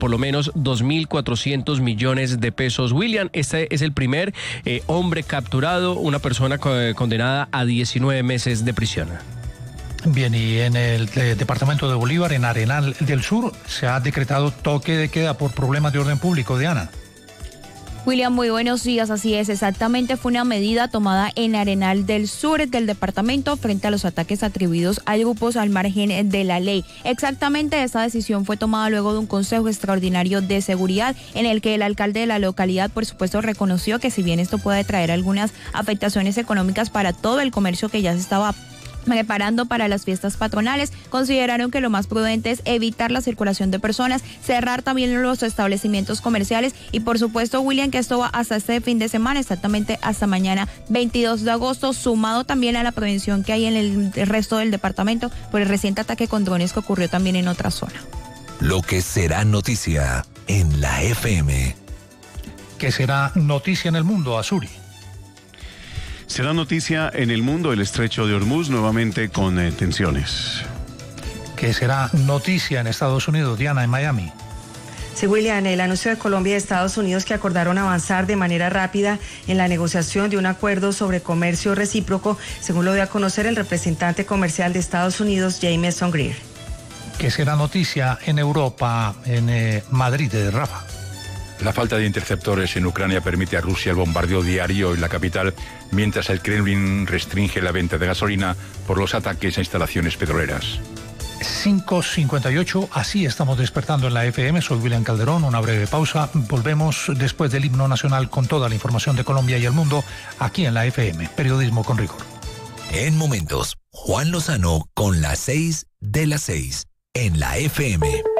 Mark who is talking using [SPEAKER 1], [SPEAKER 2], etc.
[SPEAKER 1] por lo menos 2.400 millones de pesos. William, este es el primer hombre capturado, una persona condenada a 19 meses de prisión.
[SPEAKER 2] Bien, y en el departamento de Bolívar, en Arenal del Sur, se ha decretado toque de queda por problemas de orden público. Diana.
[SPEAKER 3] William, muy buenos días. Así es, exactamente fue una medida tomada en Arenal del Sur del departamento frente a los ataques atribuidos a grupos al margen de la ley. Exactamente esta decisión fue tomada luego de un consejo extraordinario de seguridad en el que el alcalde de la localidad, por supuesto, reconoció que si bien esto puede traer algunas afectaciones económicas para todo el comercio que ya se estaba preparando para las fiestas patronales, consideraron que lo más prudente es evitar la circulación de personas, cerrar también los establecimientos comerciales y por supuesto, William, que esto va hasta este fin de semana, exactamente hasta mañana 22 de agosto, sumado también a la prevención que hay en el resto del departamento por el reciente ataque con drones que ocurrió también en otra zona.
[SPEAKER 4] Lo que será noticia en la FM.
[SPEAKER 2] ¿Qué será noticia en el mundo, Azuri?
[SPEAKER 5] Será noticia en el mundo el estrecho de Hormuz nuevamente con tensiones.
[SPEAKER 2] ¿Qué será noticia en Estados Unidos, Diana, en Miami?
[SPEAKER 6] Sí, William, el anuncio de Colombia y Estados Unidos que acordaron avanzar de manera rápida en la negociación de un acuerdo sobre comercio recíproco, según lo dio a conocer el representante comercial de Estados Unidos, Jameson Greer.
[SPEAKER 2] ¿Qué será noticia en Europa, en Madrid, Rafa?
[SPEAKER 7] La falta de interceptores en Ucrania permite a Rusia el bombardeo diario en la capital, mientras el Kremlin restringe la venta de gasolina por los ataques a instalaciones petroleras.
[SPEAKER 2] 5:58, así estamos despertando en la FM. Soy William Calderón, una breve pausa. Volvemos después del himno nacional con toda la información de Colombia y el mundo, aquí en la FM, Periodismo con Rigor.
[SPEAKER 4] En momentos, Juan Lozano con las 6 de las 6 en la FM.